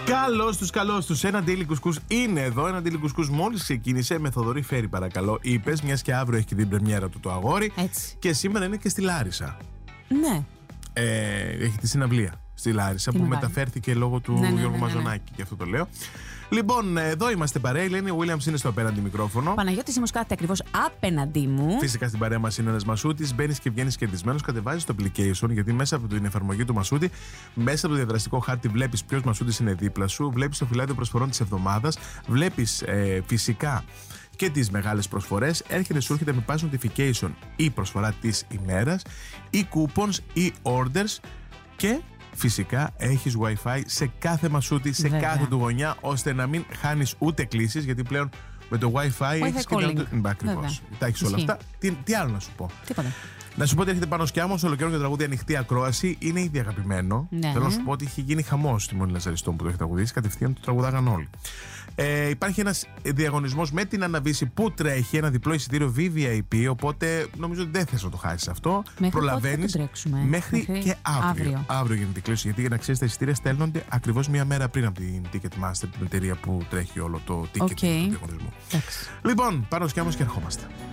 Καλώς τους. Ένα Daily Couscous είναι εδώ. Ένα Daily Couscous μόλις ξεκίνησε. Με Θοδωρή Φέρη, παρακαλώ, είπες, μιας και αύριο έχει και την πρεμιέρα του το αγόρι. Έτσι. Και σήμερα είναι και στη Λάρισα. Ναι. Έχει τη συναυλία στη Λάρισα που μεγάλη. Μεταφέρθηκε λόγω του Γιώργου Μαζονάκη, και αυτό το λέω. Λοιπόν, εδώ είμαστε παρέα. Η Ελένη Williams είναι στο απέναντι μικρόφωνο. Παναγιώτης Σίμος κάθεται ακριβώς απέναντί μου. Φυσικά στην παρέα μας είναι ένας Μασούτης. Μπαίνεις και βγαίνεις κερδισμένος. Κατεβάζεις το application, γιατί μέσα από την εφαρμογή του Μασούτη, μέσα από το διαδραστικό χάρτη, βλέπεις ποιος Μασούτης είναι δίπλα σου. Βλέπεις το φυλάδιο προσφορών της εβδομάδας. Βλέπεις φυσικά και τις μεγάλες προσφορές. Σου έρχεται με pass notification η προσφορά της ημέρας, ή coupons ή orders, και φυσικά έχεις Wi-Fi σε κάθε Μασούτη, σε κάθε του γωνιά, ώστε να μην χάνεις ούτε κλήσεις, γιατί πλέον με το Wi-Fi έχεις και ακριβώς. Τα έχεις όλα αυτά. Τι άλλο να σου πω. Τίποτα. Να σου πω ότι έρχεται πάνω σκιάμος, ολοκαίρινο και τραγούδι Ανοιχτή Ακρόαση. Είναι ήδη αγαπημένο. Ναι. Θέλω να σου πω ότι έχει γίνει χαμός στη Μόνη Λαζαριστών που το έχει τραγουδίσει. Κατευθείαν το τραγουδάγαν όλοι. Υπάρχει ένας διαγωνισμός με την Αναβίση που τρέχει, ένα διπλό εισιτήριο VVIP. Οπότε νομίζω ότι δεν θες να το χάσεις αυτό. Προλαβαίνεις μέχρι και αύριο. Αύριο γίνεται η κλήρωση. Γιατί για να ξέρεις, τα εισιτήρια στέλνονται ακριβώς μία μέρα πριν από την Ticketmaster, την εταιρεία που τρέχει όλο το ticket του διαγωνισμού. Λοιπόν, πάνω σκιάμος και ερχόμαστε.